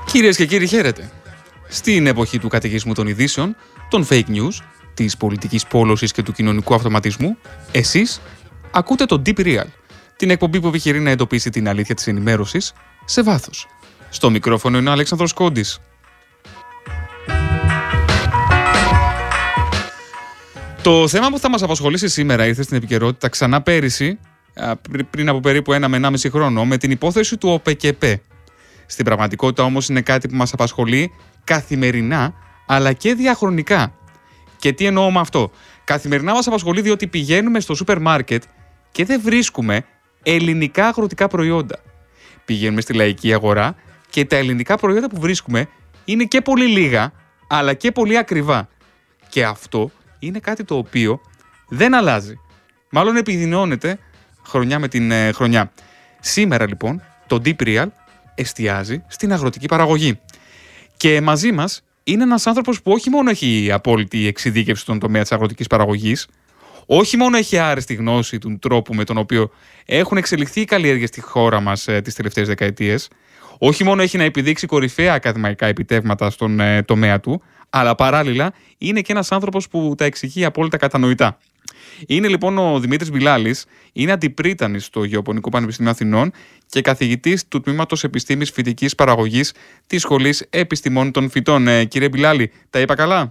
Κυρίες και κύριοι, χαίρετε. Στην εποχή του καταιγισμού των ειδήσεων, των fake news, της πολιτικής πόλωσης και του κοινωνικού αυτοματισμού, εσείς ακούτε το Deep Real, την εκπομπή που επιχειρεί να εντοπίσει την αλήθεια της ενημέρωσης σε βάθος. Στο μικρόφωνο είναι ο Αλέξανδρος Κόντης. Το θέμα που θα μας απασχολήσει σήμερα ήρθε στην επικαιρότητα ξανά πέρυσι, πριν από περίπου 1 με 1,5 χρόνο, με την υπόθεση του ΟΠΕΚΕΠΕ. Στην πραγματικότητα όμως είναι κάτι που μας απασχολεί καθημερινά, αλλά και διαχρονικά. Και τι εννοώ με αυτό? Καθημερινά μας απασχολεί διότι πηγαίνουμε στο σούπερ μάρκετ και δεν βρίσκουμε ελληνικά αγροτικά προϊόντα. Πηγαίνουμε στη λαϊκή αγορά και τα ελληνικά προϊόντα που βρίσκουμε είναι και πολύ λίγα, αλλά και πολύ ακριβά. Και αυτό είναι κάτι το οποίο δεν αλλάζει. Μάλλον επιδεινώνεται χρονιά με την χρονιά. Σήμερα λοιπόν το Deep Real εστιάζει στην αγροτική παραγωγή. Και μαζί μας είναι ένας άνθρωπος που όχι μόνο έχει απόλυτη εξειδίκευση στον τομέα της αγροτικής παραγωγής, όχι μόνο έχει άρεστη γνώση του τρόπου με τον οποίο έχουν εξελιχθεί οι καλλιέργειες στη χώρα μας τις τελευταίες δεκαετίες, όχι μόνο έχει να επιδείξει κορυφαία ακαδημαϊκά επιτεύγματα στον τομέα του, αλλά παράλληλα είναι και ένας άνθρωπος που τα εξηγεί απόλυτα κατανοητά. Είναι λοιπόν ο Δημήτρης Μπιλάλης, είναι αντιπρίτανης στο Γεωπονικό Πανεπιστήμιο Αθηνών και καθηγητής του Τμήματος Επιστήμης Φυτικής Παραγωγής της Σχολής Επιστημών των Φυτών. Κύριε Μπιλάλη, τα είπα καλά?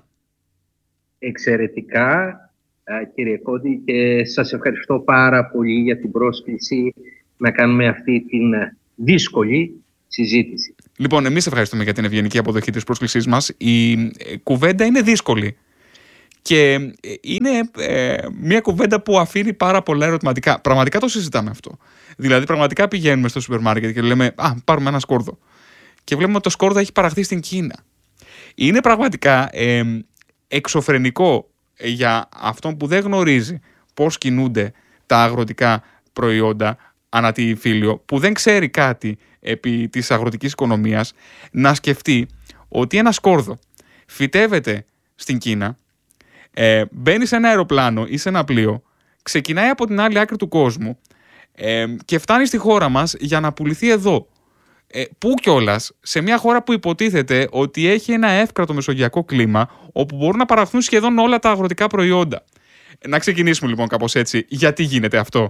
Εξαιρετικά, κύριε Κόντι, και σας ευχαριστώ πάρα πολύ για την πρόσκληση να κάνουμε αυτή την δύσκολη συζήτηση. Λοιπόν, εμείς ευχαριστούμε για την ευγενική αποδοχή της πρόσκλησής μας. Η κουβέντα είναι δύσκολη. Και είναι μια κουβέντα που αφήνει πάρα πολλά ερωτηματικά. Πραγματικά το συζητάμε αυτό. Δηλαδή, πραγματικά πηγαίνουμε στο σούπερ μάρκετ και λέμε πάρουμε ένα σκόρδο. Και βλέπουμε ότι το σκόρδο έχει παραχθεί στην Κίνα. Είναι πραγματικά εξωφρενικό για αυτόν που δεν γνωρίζει πώς κινούνται τα αγροτικά προϊόντα ανά τη φύλιο, που δεν ξέρει κάτι επί της αγροτικής οικονομίας, να σκεφτεί ότι ένα σκόρδο φυτεύεται στην Κίνα, μπαίνει σε ένα αεροπλάνο ή σε ένα πλοίο, ξεκινάει από την άλλη άκρη του κόσμου και φτάνει στη χώρα μας για να πουληθεί εδώ. Πού κιόλας? Σε μια χώρα που υποτίθεται ότι έχει ένα εύκρατο μεσογειακό κλίμα, όπου μπορούν να παραχθούν σχεδόν όλα τα αγροτικά προϊόντα. Να ξεκινήσουμε λοιπόν κάπως έτσι. Γιατί γίνεται αυτό?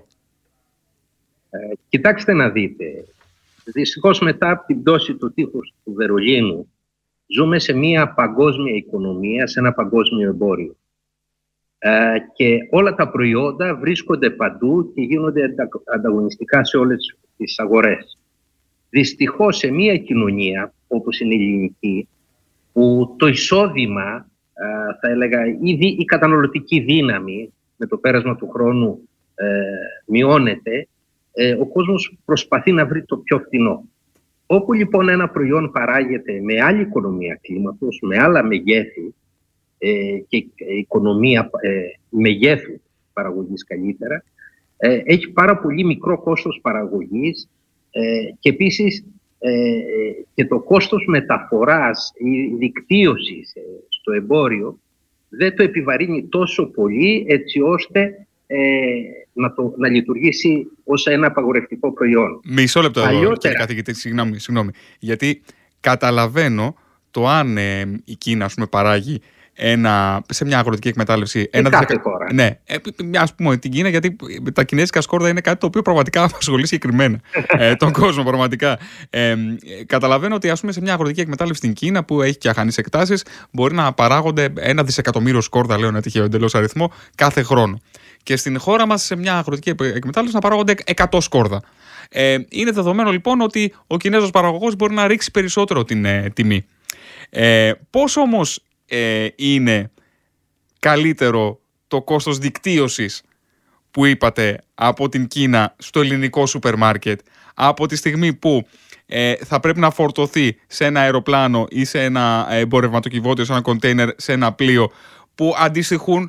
Κοιτάξτε να δείτε. Δυστυχώς μετά από την πτώση του τείχους του Βερολίνου ζούμε σε μια παγκόσμια οικονομία, σε ένα παγκόσμιο εμπόριο. Και όλα τα προϊόντα βρίσκονται παντού και γίνονται ανταγωνιστικά σε όλες τις αγορές. Δυστυχώς σε μια κοινωνία όπως είναι η ελληνική, που το εισόδημα, θα έλεγα, η καταναλωτική δύναμη με το πέρασμα του χρόνου μειώνεται, ο κόσμος προσπαθεί να βρει το πιο φθηνό. Όπου λοιπόν ένα προϊόν παράγεται με άλλη οικονομία κλίματος, με άλλα μεγέθη και οικονομία μεγέθου παραγωγής καλύτερα, έχει πάρα πολύ μικρό κόστος παραγωγής και επίσης και το κόστος μεταφοράς ή δικτύωσης στο εμπόριο δεν το επιβαρύνει τόσο πολύ έτσι ώστε να λειτουργήσει ως ένα απαγορευτικό προϊόν. Μισό λεπτό εδώ, κύριε καθηγητή, συγγνώμη. Γιατί καταλαβαίνω το αν η Κίνα, ας πούμε, παράγει σε μια αγροτική εκμετάλλευση. Κάθε χώρα. Ναι, ας πούμε την Κίνα, γιατί τα κινέζικα σκόρδα είναι κάτι το οποίο πραγματικά απασχολεί συγκεκριμένα τον κόσμο. Πραγματικά. Καταλαβαίνω ότι, ας πούμε, σε μια αγροτική εκμετάλλευση στην Κίνα που έχει και αχανείς εκτάσεις, μπορεί να παράγονται 1 δισεκατομμύριο σκόρδα, λέω ένα τυχαίο εντελώς αριθμό, κάθε χρόνο. Και στην χώρα μας, σε μια αγροτική εκμετάλλευση, να παράγονται 100 σκόρδα. Είναι δεδομένο λοιπόν ότι ο Κινέζος παραγωγός μπορεί να ρίξει περισσότερο την τιμή. Πώς όμως είναι καλύτερο το κόστος δικτύωσης που είπατε από την Κίνα στο ελληνικό σούπερ μάρκετ, από τη στιγμή που θα πρέπει να φορτωθεί σε ένα αεροπλάνο ή σε ένα εμπορευματοκιβώτιο, σε ένα κοντέινερ, σε ένα πλοίο, που αντιστοιχούν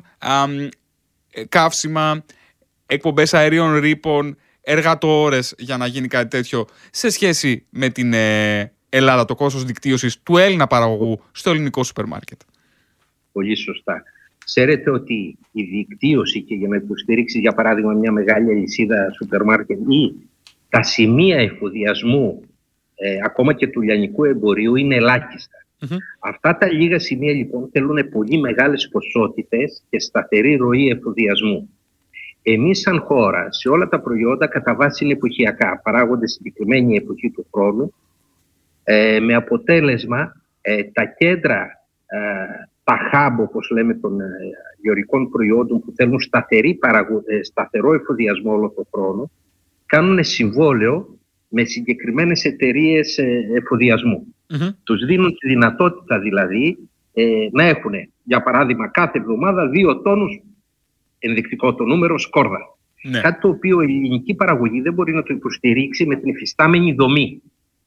καύσιμα, εκπομπές αερίων ρήπων, εργατοώρες για να γίνει κάτι τέτοιο, σε σχέση με την Ελλάδα, το κόστος δικτύωσης του Έλληνα παραγωγού στο ελληνικό σούπερ μάρκετ? Πολύ σωστά. Ξέρετε ότι η δικτύωση, και για να υποστηρίξει για παράδειγμα μια μεγάλη αλυσίδα σούπερ μάρκετ ή τα σημεία εφοδιασμού ακόμα και του λιανικού εμπορίου είναι ελάχιστα. Αυτά τα λίγα σημεία λοιπόν θέλουν πολύ μεγάλες ποσότητες και σταθερή ροή εφοδιασμού. Εμείς σαν χώρα σε όλα τα προϊόντα κατά βάση είναι εποχιακά, παράγονται συγκεκριμένη εποχή του χρόνου, με αποτέλεσμα τα κέντρα, τα hub όπως λέμε των γεωργικών προϊόντων που θέλουν σταθερό εφοδιασμό όλο τον χρόνο, κάνουν συμβόλαιο με συγκεκριμένες εταιρείες εφοδιασμού. Τους δίνουν τη δυνατότητα δηλαδή να έχουν, για παράδειγμα, κάθε εβδομάδα 2 τόνους, ενδεικτικό το νούμερο, σκόρδα. Ναι. Κάτι το οποίο η ελληνική παραγωγή δεν μπορεί να το υποστηρίξει με την υφιστάμενη δομή,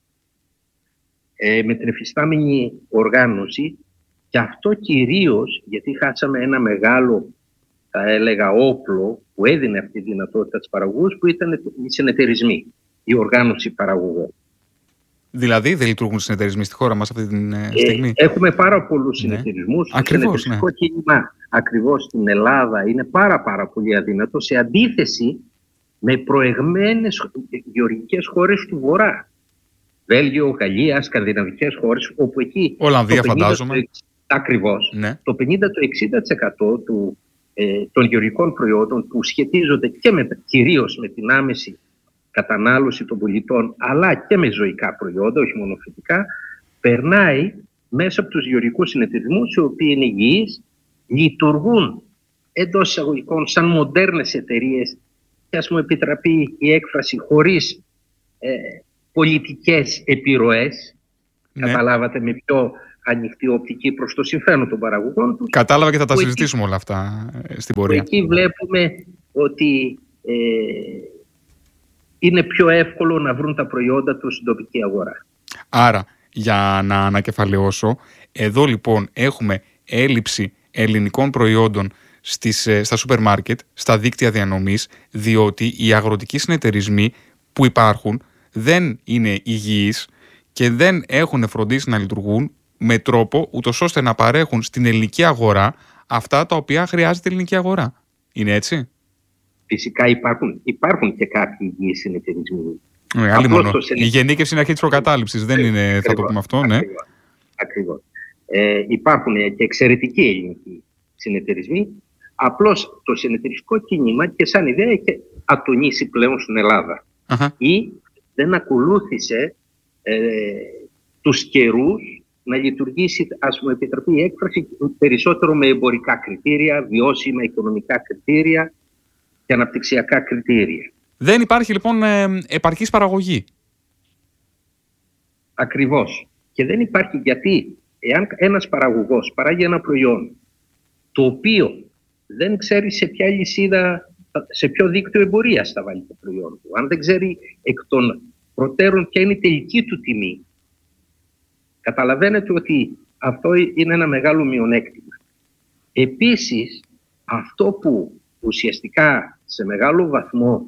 με την υφιστάμενη οργάνωση, και αυτό κυρίως γιατί χάσαμε ένα μεγάλο, θα έλεγα, όπλο που έδινε αυτή τη δυνατότητα στους παραγωγούς, που ήταν οι συνεταιρισμοί, η οργάνωση παραγωγών. Δηλαδή δεν λειτουργούν οι συνεταιρισμοί στη χώρα μας αυτή τη στιγμή? Έχουμε πάρα πολλούς συνεταιρισμούς. Το συνεταιριστικό κίνημα ακριβώς στην Ελλάδα είναι πάρα πολύ αδύνατο, σε αντίθεση με προηγμένες γεωργικές χώρες του Βορρά. Βέλγιο, Γαλλία, σκανδιναβικές χώρες, όπου εκεί Ολλανδία φαντάζομαι. Ακριβώς. Ναι. Το 50-60% των γεωργικών προϊόντων που σχετίζονται και κυρίως με την άμεση κατανάλωση των πολιτών, αλλά και με ζωικά προϊόντα, όχι μόνο φυτικά, περνάει μέσα από τους γεωργικούς συνεταιρισμούς, οι οποίοι είναι υγιείς, λειτουργούν εντός εισαγωγικών σαν μοντέρνες εταιρείες, και ας μου επιτραπεί η έκφραση, χωρίς πολιτικές επιρροές. Ναι. Καταλάβατε, με πιο ανοιχτή οπτική προς το συμφέρον των παραγωγών τους. Κατάλαβα, και θα τα συζητήσουμε όλα αυτά στην πορεία. Εκεί βλέπουμε ότι είναι πιο εύκολο να βρουν τα προϊόντα τους στην τοπική αγορά. Άρα, για να ανακεφαλαιώσω, εδώ λοιπόν έχουμε έλλειψη ελληνικών προϊόντων στα σούπερ μάρκετ, στα δίκτυα διανομής, διότι οι αγροτικοί συνεταιρισμοί που υπάρχουν δεν είναι υγιείς και δεν έχουν φροντίσει να λειτουργούν με τρόπο ούτως ώστε να παρέχουν στην ελληνική αγορά αυτά τα οποία χρειάζεται η ελληνική αγορά. Είναι έτσι? Φυσικά υπάρχουν και κάποιοι υγιείς συνεταιρισμοί. Άλλη μόνο. Η γενίκευση είναι αρχή της προκατάληψης, δεν είναι, θα το πούμε αυτό. Ναι. Ακριβώς. Υπάρχουν και εξαιρετικοί ελληνικοί συνεταιρισμοί. Απλώς το συνεταιριστικό κίνημα και σαν ιδέα έχει ατονίσει πλέον στην Ελλάδα. Ή δεν ακολούθησε τους καιρούς να λειτουργήσει, ας μου επιτραπεί η έκφραση, περισσότερο με εμπορικά κριτήρια, βιώσιμα οικονομικά κριτήρια και αναπτυξιακά κριτήρια. Δεν υπάρχει λοιπόν επαρκής παραγωγή. Ακριβώς. Και δεν υπάρχει γιατί, εάν ένας παραγωγός παράγει ένα προϊόν το οποίο δεν ξέρει σε ποια λυσίδα, σε ποιο δίκτυο εμπορίας θα βάλει το προϊόν του, αν δεν ξέρει εκ των προτέρων ποια είναι η τελική του τιμή, καταλαβαίνετε ότι αυτό είναι ένα μεγάλο μειονέκτημα. Επίσης, αυτό που ουσιαστικά σε μεγάλο βαθμό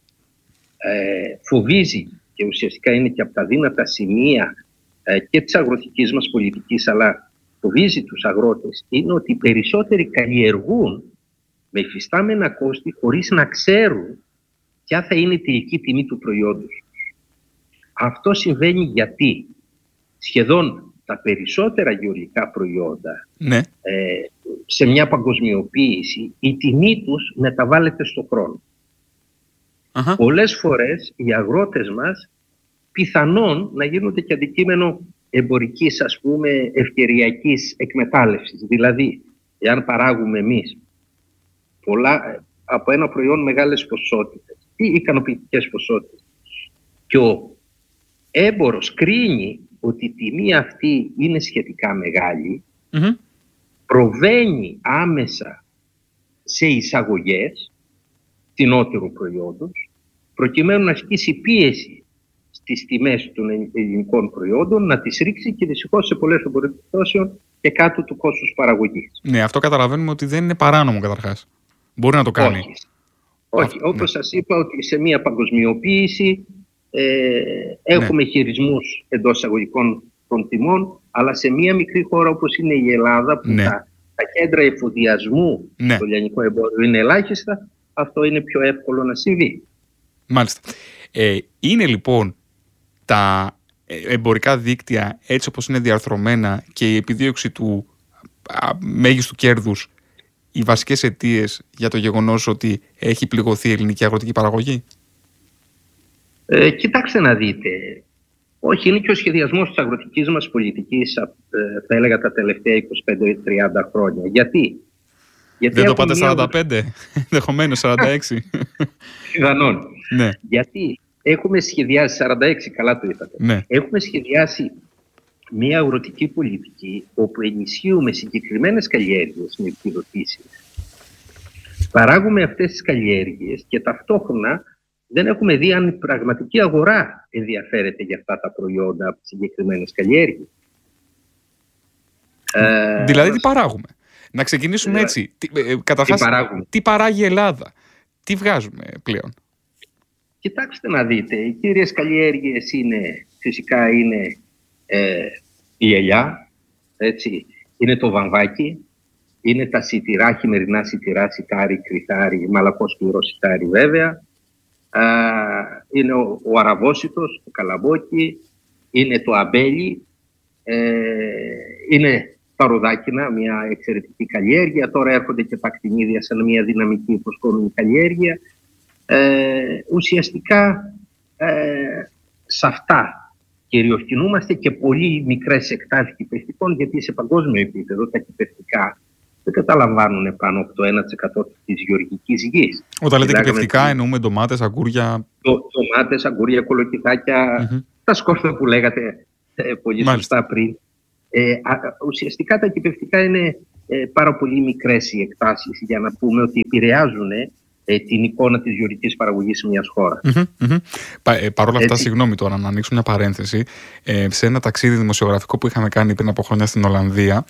φοβίζει και ουσιαστικά είναι και από τα δύνατα σημεία και της αγροτικής μας πολιτικής, αλλά φοβίζει τους αγρότες, είναι ότι οι περισσότεροι καλλιεργούν με υφιστάμενα κόστη χωρίς να ξέρουν ποια θα είναι η τελική τιμή του προϊόντος. Αυτό συμβαίνει γιατί σχεδόν τα περισσότερα γεωργικά προϊόντα, ναι, σε μια παγκοσμιοποίηση η τιμή τους μεταβάλλεται στον χρόνο. Πολλές φορές οι αγρότες μας πιθανόν να γίνονται και αντικείμενο εμπορικής, ας πούμε, ευκαιριακής εκμετάλλευσης. Δηλαδή, εάν παράγουμε εμείς από ένα προϊόν μεγάλες ποσότητες ή ικανοποιητικές ποσότητες και ο έμπορος κρίνει ότι η τιμή αυτή είναι σχετικά μεγάλη, προβαίνει άμεσα σε εισαγωγές φθηνότερου προϊόντος, προκειμένου να ασκήσει πίεση στις τιμές των ελληνικών προϊόντων, να τις ρίξει και δυστυχώς σε πολλές περιπτώσεις και κάτω του κόστους παραγωγής. Ναι, αυτό καταλαβαίνουμε ότι δεν είναι παράνομο καταρχάς. Μπορεί να το κάνει. Όχι. Όπως σας είπα, ότι σε μια παγκοσμιοποίηση έχουμε χειρισμούς εντός εισαγωγικών των τιμών, αλλά σε μια μικρή χώρα όπως είναι η Ελλάδα, που τα κέντρα εφοδιασμού στο λιανικό εμπόριο είναι ελάχιστα, αυτό είναι πιο εύκολο να συμβεί. Μάλιστα. Είναι λοιπόν τα εμπορικά δίκτυα έτσι όπως είναι διαρθρωμένα και η επιδίωξη του μέγιστου κέρδους οι βασικές αιτίες για το γεγονός ότι έχει πληγωθεί η ελληνική αγροτική παραγωγή? Κοιτάξτε να δείτε. Όχι, είναι και ο σχεδιασμός της αγροτικής μας πολιτικής, θα έλεγα, τα τελευταία 25-30 χρόνια. Γιατί δεν το πάτε 45, ενδεχομένως 46. Πιθανόν. Ναι. Γιατί έχουμε σχεδιάσει, 46, καλά το είπατε. Ναι. Έχουμε σχεδιάσει μια αγροτική πολιτική όπου ενισχύουμε συγκεκριμένες καλλιέργειες με επιδοτήσεις. Παράγουμε αυτές τις καλλιέργειες και ταυτόχρονα δεν έχουμε δει αν η πραγματική αγορά ενδιαφέρεται για αυτά τα προϊόντα από τις συγκεκριμένες καλλιέργειες. Δηλαδή τι παράγουμε? Να ξεκινήσουμε έτσι. Καταρχάς, τι παράγει η Ελλάδα? Τι βγάζουμε πλέον? Κοιτάξτε να δείτε. Οι κύριες καλλιέργειες φυσικά είναι η ελιά, έτσι, είναι το βαμβάκι, είναι τα σιτηρά, χειμερινά σιτηρά, σιτάρι, κρυθάρι, μαλακό σκληρό σιτάρι βέβαια, είναι ο αραβόσιτος, το καλαμπόκι, είναι το αμπέλι, είναι τα ροδάκινα, μια εξαιρετική καλλιέργεια. Τώρα έρχονται και τα ακτινίδια σαν μια δυναμική υποσχόμενη καλλιέργεια. Ουσιαστικά σε αυτά κυριοκινούμαστε και πολύ μικρές εκτάσεις κυπευτικών, γιατί σε παγκόσμιο επίπεδο τα κυπευτικά δεν καταλαμβάνουν πάνω από το 1% της γεωργικής γης. Όταν λέτε κυπευτικά εννοούμε ντομάτες, αγκούρια? Ντομάτες, αγκούρια, κολοκυθάκια, τα σκόρδα που λέγατε πολύ σωστά πριν. Ουσιαστικά τα κυπευτικά είναι πάρα πολύ μικρές οι εκτάσεις για να πούμε ότι επηρεάζουν την εικόνα της γεωργικής παραγωγής μιας χώρας. Παρ' όλα αυτά, συγγνώμη τώρα να ανοίξω μια παρένθεση. Σε ένα ταξίδι δημοσιογραφικό που είχαμε κάνει πριν από χρόνια στην Ολλανδία,